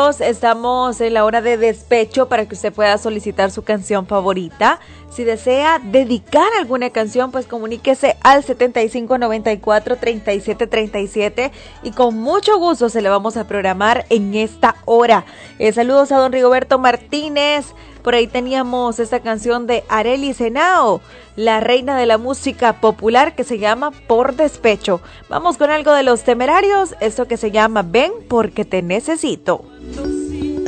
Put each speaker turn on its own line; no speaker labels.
amigos, estamos en la hora de despecho para que usted pueda solicitar su canción favorita. Si desea dedicar alguna canción, pues comuníquese al 7594-3737 y con mucho gusto se le vamos a programar en esta hora. Saludos a don Rigoberto Martínez. Por ahí teníamos esta canción de Arely Senao, la reina de la música popular, que se llama Por Despecho. Vamos con algo de Los Temerarios, esto que se llama Ven porque te necesito.